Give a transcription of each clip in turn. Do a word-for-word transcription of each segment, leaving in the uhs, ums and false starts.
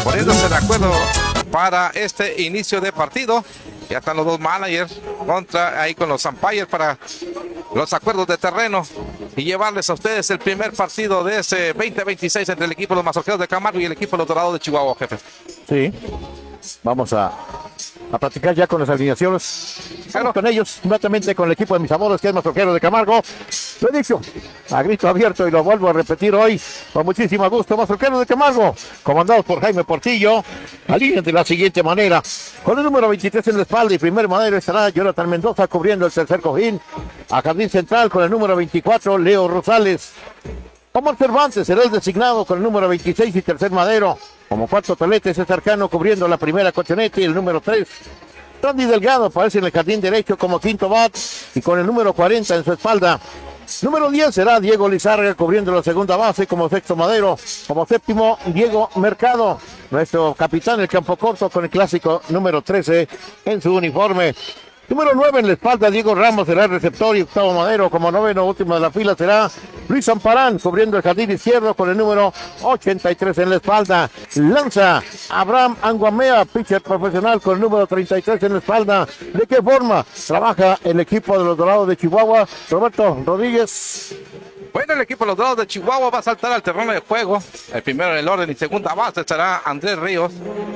poniéndose de acuerdo para este inicio de partido. Ya están los dos managers contra ahí con los umpires para los acuerdos de terreno y llevarles a ustedes el primer partido de ese veinte veintiséis entre el equipo de los Mazorqueros de Camargo y el equipo de los Dorados de Chihuahua, jefe. Sí, vamos a, a platicar ya con las alineaciones. Claro, con ellos, inmediatamente con el equipo de mis amores, que es Mazorqueros de Camargo. Lo he dicho, a grito abierto y lo vuelvo a repetir hoy, con muchísimo gusto. Mazorqueros de Camargo, comandados por Jaime Portillo, alinean de la siguiente manera. Con el número veintitrés en la espalda y primer madero estará Jonathan Mendoza cubriendo el tercer cojín. A jardín central con el número veinticuatro, Leo Rosales. Omar Cervantes será el designado con el número veintiséis y tercer madero. Como cuarto tolete, César Cano cubriendo la primera colchoneta y el número tres. Randy Delgado aparece en el jardín derecho como quinto bat y con el número cuarenta en su espalda. Número diez será Diego Lizárraga cubriendo la segunda base como sexto madero. Como séptimo, Diego Mercado, nuestro capitán del campo corto con el clásico número trece en su uniforme. Número nueve en la espalda, Diego Ramos será el receptor y octavo madero. Como noveno último de la fila será Luis Amparán cubriendo el jardín izquierdo con el número ochenta y tres en la espalda. Lanza Abraham Anguamea, pitcher profesional con el número treinta y tres en la espalda. ¿De qué forma trabaja el equipo de los Dorados de Chihuahua? Roberto Rodríguez. Bueno, el equipo de los Dorados de Chihuahua va a saltar al terreno de juego. El primero en el orden y segunda base estará Andrés Ríos.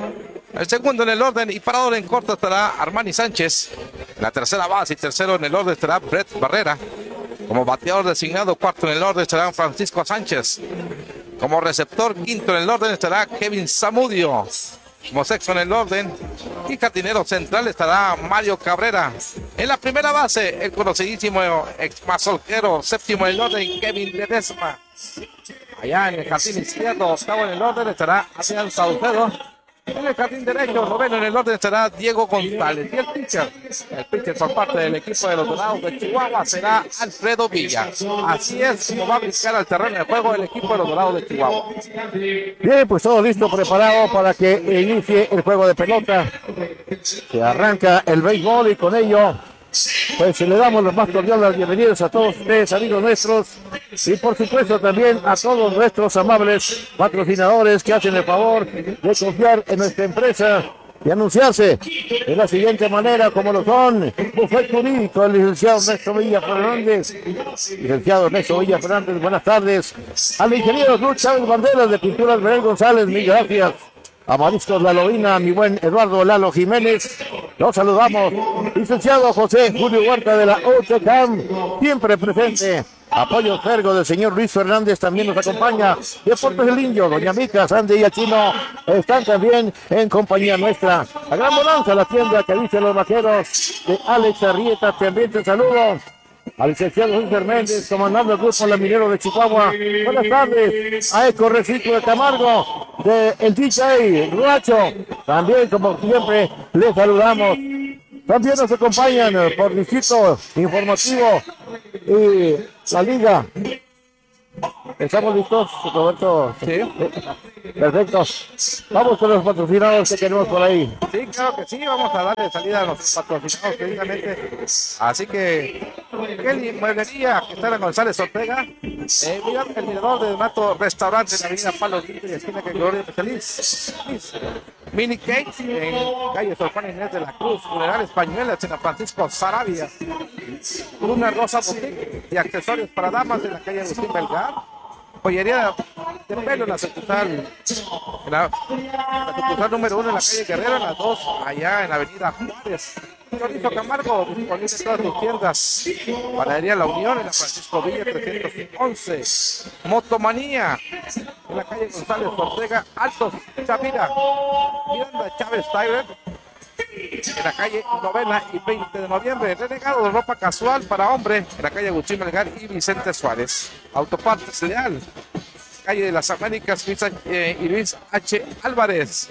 El segundo en el orden y parador en corto estará Armani Sánchez. La tercera base y tercero en el orden estará Brett Barrera. Como bateador designado, cuarto en el orden estará Francisco Sánchez. Como receptor, quinto en el orden estará Kevin Zamudio. Como sexto en el orden y jardinero central estará Mario Cabrera. En la primera base, el conocidísimo ex mazorquero, séptimo en el orden, Kevin Ledesma. Allá en el jardín izquierdo, octavo en el orden estará Adrián Saucedo. En el jardín derecho, noveno en el orden estará Diego González. Y el pitcher, el pitcher por parte del equipo de los Dorados de Chihuahua será Alfredo Villa. Así es como va a brincar al terreno de juego el equipo de los Dorados de Chihuahua. Bien, pues todo listo, preparado para que inicie el juego de pelota. Se arranca el béisbol y con ello, pues le damos los más cordiales bienvenidos a todos ustedes, amigos nuestros, y por supuesto también a todos nuestros amables patrocinadores que hacen el favor de confiar en nuestra empresa y anunciarse de la siguiente manera, como lo son Buffet Jurídico, el licenciado Ernesto Villa Fernández. Licenciado Ernesto Villa Fernández, buenas tardes. Al ingeniero Cruz Chávez Banderas de Pinturas Belén González, mil gracias. A Mariscos La Lobina, mi buen Eduardo Lalo Jiménez, los saludamos. Licenciado José Julio Huerta de la O T C A M, siempre presente. Apoyo Fergo del señor Luis Fernández también nos acompaña. Deportes del Indio, Doña Mica, Sandy y Achino están también en compañía nuestra. A Gran Bonanza, la tienda que dice los vaqueros de Alex Arrieta, también te saludo. Al licenciado Luis Fernández, comandando el grupo La Minero de Chihuahua. Buenas tardes. A Eco Reciclo de Camargo, de el D J Ruacho. También, como siempre, les saludamos. También nos acompañan por Distrito Informativo y la Liga. ¿Estamos listos, Roberto? Sí. Perfecto. Vamos con los patrocinadores que tenemos por ahí. Sí, claro que sí. Vamos a darle salida a los patrocinados precisamente. Así que Kelly Mueblería, que está en González Ortega. Eh, mira, el mirador de Mato Restaurante en la avenida Palo Quinto y esquina que Gloria Feliz. Mini Cake en calle Sor Juan Inés de la Cruz. Funerales Pañuelas en San Francisco Sarabia. Una Rosa Boutique y accesorios para damas en la calle Agustín Belgar. Joyería de pelo en la sucursal, en la, en la sucursal número uno en la calle Guerrero, en la dos allá en la avenida Juárez. Chorizo Camargo, disponible en todas tus tiendas. Panadería La Unión en la Francisco Villa trescientos once. Motomanía en la calle González Ortega, Altos Chavira. Miranda Chávez Tyler en la calle Novena y veinte de noviembre. Renegado de ropa casual para hombre en la calle Agustín Melgar y Vicente Suárez. Autopartes Leal, calle de las Américas, Luis, eh, y Luis H. Álvarez.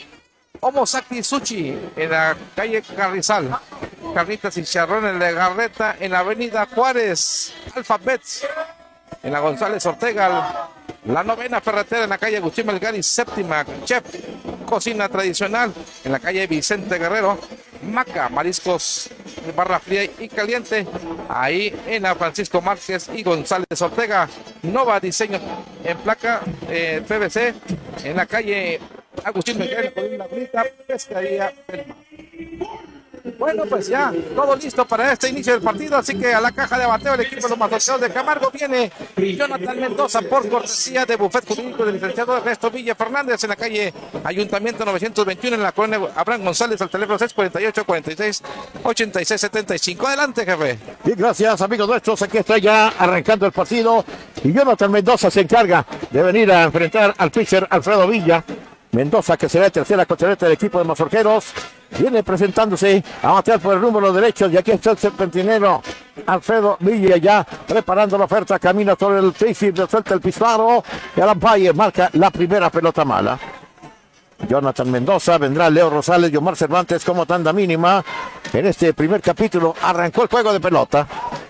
Homosaki Sushi en la calle Carrizal. Carnitas y Charrón en la Garreta en la avenida Juárez. Alphabets en la González Ortega. La Novena Ferretera en la calle Agustín Melgar y Séptima Chef Cocina Tradicional en la calle Vicente Guerrero. Maca, mariscos, barra fría y caliente, ahí en la Francisco Márquez y González Ortega. Nova Diseño en placa eh, P V C en la calle Agustín Miguel, Colín Lagunita, Pescadería del Mar. Bueno, pues ya, todo listo para este inicio del partido, así que a la caja de bateo el equipo de los mazorqueros de Camargo viene Jonathan Mendoza por cortesía de Bufet Jurídico del licenciado Ernesto Villa Fernández en la calle Ayuntamiento novecientos veintiuno en la colonia Abraham González al teléfono seis cuatro ocho, cuarenta y seis, ochenta y seis setenta y cinco. Adelante, jefe. Y gracias, amigos nuestros, aquí está ya arrancando el partido y Jonathan Mendoza se encarga de venir a enfrentar al pitcher Alfredo Villa. Mendoza, que será el tercera colchoneta del equipo de mazorqueros, viene presentándose a batear por el número derecho y aquí está el serpentinero Alfredo Villa ya preparando la oferta, camina sobre el seis, suelta el disparo y al umpire marca la primera pelota mala. Jonathan Mendoza, vendrá Leo Rosales y Omar Cervantes como tanda mínima. En este primer capítulo arrancó el juego de pelota.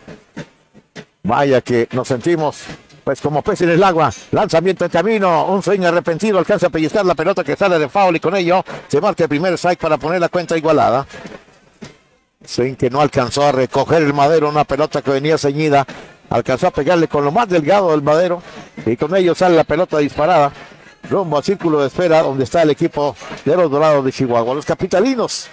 Vaya que nos sentimos pues como pez en el agua. Lanzamiento en camino, un swing arrepentido, alcanza a pellizcar la pelota que sale de foul y con ello se marca el primer strike para poner la cuenta igualada. Swing que no alcanzó a recoger el madero, una pelota que venía ceñida, alcanzó a pegarle con lo más delgado del madero y con ello sale la pelota disparada rumbo al círculo de espera donde está el equipo de los Dorados de Chihuahua. Los capitalinos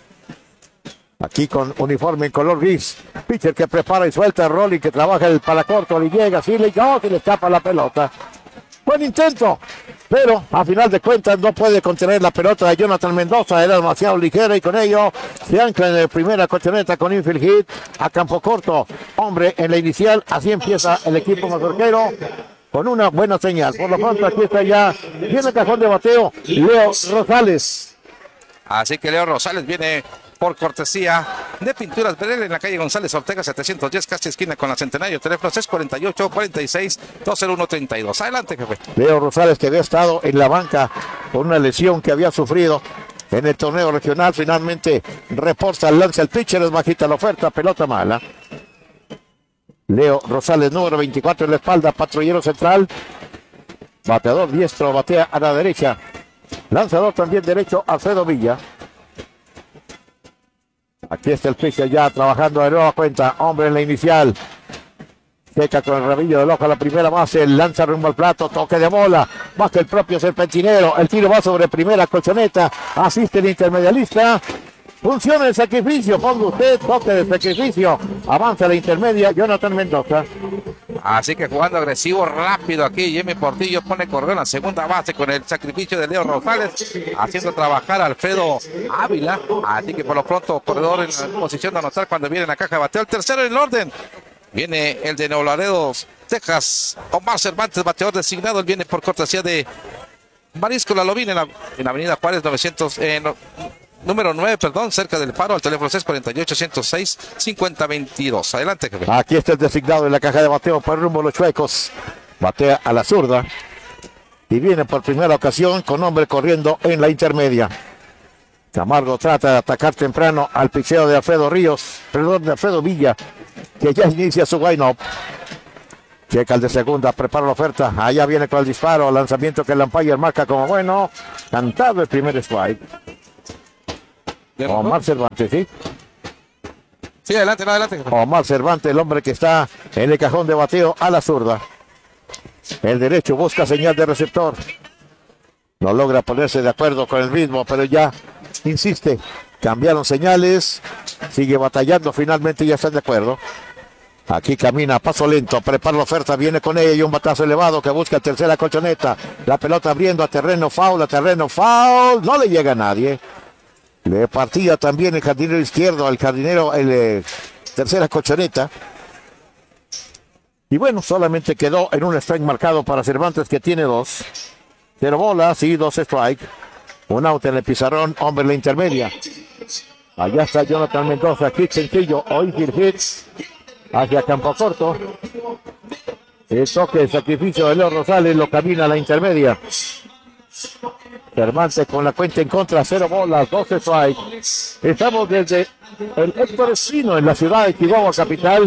aquí con uniforme en color gris. Pitcher que prepara y suelta el rolling, que trabaja el palacorto, le llega, sí le llega, se le escapa la pelota. Buen intento, pero a final de cuentas no puede contener la pelota de Jonathan Mendoza, era demasiado ligera y con ello se ancla en la primera colchoneta con infield hit a campo corto. Hombre en la inicial, así empieza el equipo mazorquero con una buena señal. Por lo pronto aquí está ya, viene el cajón de bateo, Leo Rosales. Así que Leo Rosales viene por cortesía de Pinturas Berel en la calle González Ortega setecientos diez, casi esquina con la Centenario. Teléfono seis cuatro ocho, cuarenta y seis, dos cero uno, treinta y dos. Adelante, jefe. Leo Rosales, que había estado en la banca con una lesión que había sufrido en el torneo regional, finalmente reporta el lance al pitcher, es bajita la oferta, pelota mala. Leo Rosales, número veinticuatro en la espalda, patrullero central, bateador diestro, batea a la derecha. Lanzador también derecho, Alfredo Villa. Aquí está el pitcher ya trabajando de nueva cuenta. Hombre en la inicial. Seca con el rabillo del ojo a la primera base. Lanza rumbo al plato. Toque de bola. Baja el propio serpentinero. El tiro va sobre primera colchoneta. Asiste el intermedialista. Funciona el sacrificio. Ponga usted toque de sacrificio. Avanza la intermedia. Jonathan Mendoza. Así que jugando agresivo, rápido aquí, Jimmy Portillo pone correo en la segunda base con el sacrificio de Leo Rosales, haciendo trabajar a Alfredo Ávila. Así que por lo pronto, corredor en la posición de anotar cuando viene la caja de bateo. El tercero en el orden viene el de Nuevo Laredo, Texas, Omar Cervantes, bateador designado. Él viene por cortesía de Marisco La Lobina en la, en la avenida Juárez novecientos, eh, no, número nueve, perdón, cerca del Faro, al teléfono seis cuatro ocho, ciento seis, cincuenta veintidós. Adelante, jefe. Aquí está el designado en la caja de bateo por rumbo a los Chuecos. Batea a la zurda. Y viene por primera ocasión con hombre corriendo en la intermedia. Camargo trata de atacar temprano al picheo de Alfredo Ríos, perdón, de Alfredo Villa, que ya inicia su line-up. Checa el de segunda, prepara la oferta. Allá viene con el disparo, lanzamiento que el umpire marca como bueno. Cantado el primer strike. Omar Cervantes, ¿sí? Sí, adelante, adelante. Omar Cervantes, el hombre que está en el cajón de bateo a la zurda. El derecho busca señal de receptor. No logra ponerse de acuerdo con el ritmo, pero ya insiste. Cambiaron señales. Sigue batallando, finalmente ya están de acuerdo. Aquí camina a paso lento, prepara la oferta, viene con ella y un batazo elevado que busca tercera colchoneta. La pelota abriendo a terreno foul, a terreno foul. No le llega a nadie. Le partía también el jardinero izquierdo al jardinero, el eh, tercera colchoneta. Y bueno, solamente quedó en un strike marcado para Cervantes, que tiene dos. Cero bolas y dos strike. Un out en el pizarrón, hombre en la intermedia. Allá está Jonathan Mendoza, kick sencillo, hoy hit hacia campo corto. El toque de sacrificio de Leo Rosales lo camina a la intermedia. Cervantes con la cuenta en contra, cero bolas, doce strike. Estamos desde el Héctor Espino en la ciudad de Chihuahua capital.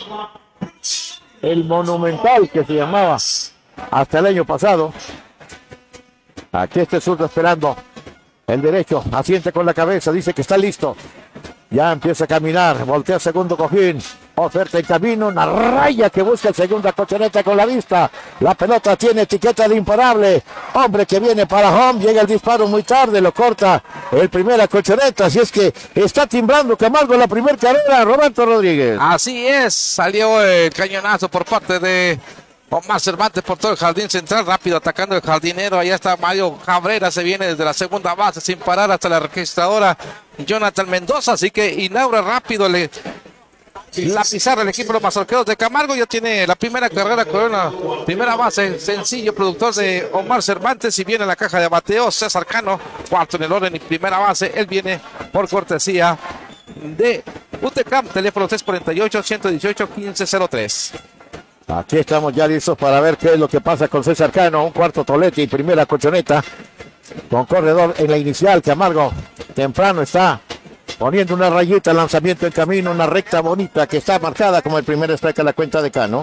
El Monumental, que se llamaba hasta el año pasado. Aquí está el zurdo esperando. El derecho asiente con la cabeza, dice que está listo. Ya empieza a caminar, voltea segundo cojín. Oferta en camino, una raya que busca el segunda colchoneta con la vista. La pelota tiene etiqueta de imparable. Hombre que viene para home, llega el disparo muy tarde, lo corta el primera colchoneta. Así es que está timbrando Camargo la primera carrera, Roberto Rodríguez. Así es, salió el cañonazo por parte de Omar Cervantes por todo el jardín central, rápido atacando el jardinero. Allá está Mario Cabrera, se viene desde la segunda base sin parar hasta la registradora Jonathan Mendoza. Así que inaugura rápido le... la pizarra el equipo de los mazorqueros de Camargo. Ya tiene la primera carrera con una primera base, sencillo, productor de Omar Cervantes. Y viene la caja de bateo César Cano, cuarto en el orden y primera base. Él viene por cortesía de UTECAM, teléfono tres cuatro ocho, uno uno ocho, uno cinco cero tres. Aquí estamos ya listos para ver qué es lo que pasa con César Cano. Un cuarto tolete y primera colchoneta con corredor en la inicial. Camargo temprano está poniendo una rayita, lanzamiento en camino, una recta bonita que está marcada como el primer strike a la cuenta de Cano.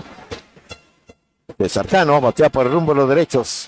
César Cano batea por el rumbo de los derechos.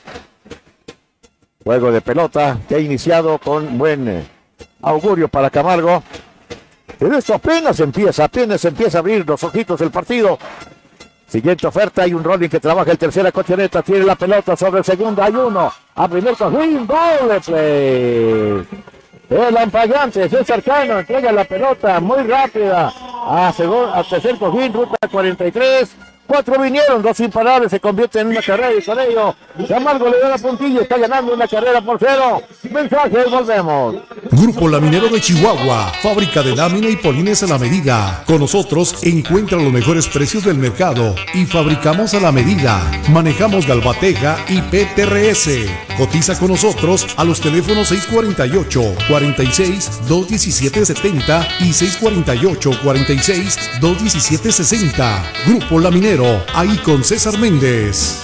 Juego de pelota que ha iniciado con buen augurio para Camargo. Pero esto apenas empieza, apenas empieza a abrir los ojitos del partido. Siguiente oferta, hay un rolling que trabaja el tercera colchoneta, tiene la pelota sobre el segundo, hay uno. A primer cojín, doble play. El ampallante César Cano entrega la pelota muy rápida a, segundo, a tercer cojín, ruta cuarenta y tres. Cuatro vinieron, dos imparables, se convierte en una carrera y con ello Camargo le da la puntilla, está ganando una carrera por cero. Mensajes, volvemos. Grupo Laminero de Chihuahua, fábrica de lámina y polines a la medida. Con nosotros encuentra los mejores precios del mercado y fabricamos a la medida. Manejamos Galvateja y P T R S. Cotiza con nosotros a los teléfonos seis cuatro ocho, cuatro seis, dos uno siete siete cero y seis cuatro ocho, cuatro seis, dos uno siete seis cero. Grupo Laminero, ahí con César Méndez.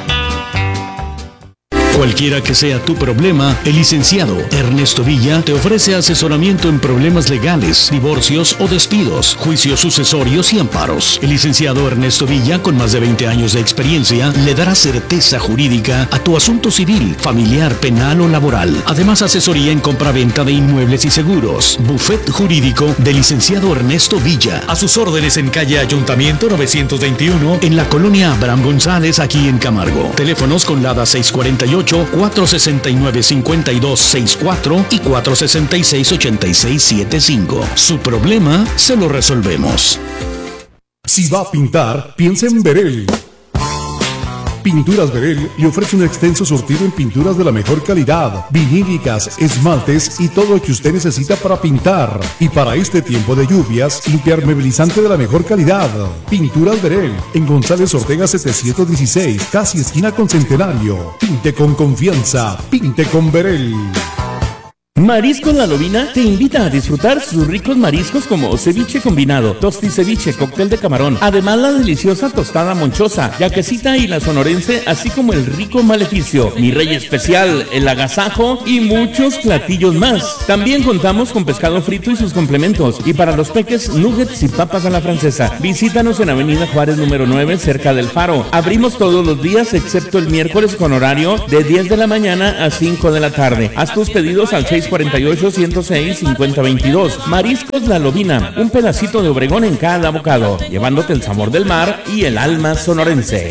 Cualquiera que sea tu problema, el licenciado Ernesto Villa te ofrece asesoramiento en problemas legales, divorcios o despidos, juicios sucesorios y amparos. El licenciado Ernesto Villa, con más de veinte años de experiencia, le dará certeza jurídica a tu asunto civil, familiar, penal o laboral. Además, asesoría en compra-venta de inmuebles y seguros. Buffet jurídico del licenciado Ernesto Villa. A sus órdenes en calle Ayuntamiento novecientos veintiuno, en la colonia Abraham González, aquí en Camargo. Teléfonos con LADA seis cuatro ocho, cuatro seis nueve, cinco dos seis cuatro y cuatro seis seis, ocho seis siete cinco. Su problema se lo resolvemos. Si va a pintar, piensa en Berel. Pinturas Berel le ofrece un extenso surtido en pinturas de la mejor calidad, vinílicas, esmaltes y todo lo que usted necesita para pintar. Y para este tiempo de lluvias, impermeabilizante de la mejor calidad. Pinturas Berel, en González Ortega setecientos dieciséis, casi esquina con Centenario. Pinte con confianza, pinte con Berel. Mariscos La Lobina te invita a disfrutar sus ricos mariscos como ceviche combinado, tosti ceviche, cóctel de camarón, además la deliciosa tostada monchosa, yaquecita y la sonorense, así como el rico maleficio, mi rey especial, el agasajo y muchos platillos más. También contamos con pescado frito y sus complementos, y para los peques, nuggets y papas a la francesa. Visítanos en Avenida Juárez número nueve, cerca del Faro. Abrimos todos los días excepto el miércoles con horario de diez de la mañana a cinco de la tarde. Haz tus pedidos al seis cuatro ocho, ciento seis, cincuenta veintidós. Mariscos La Lobina, un pedacito de Obregón en cada bocado, llevándote el sabor del mar y el alma sonorense.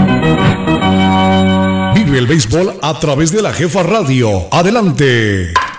Vive el béisbol a través de la Jefa Radio. Adelante.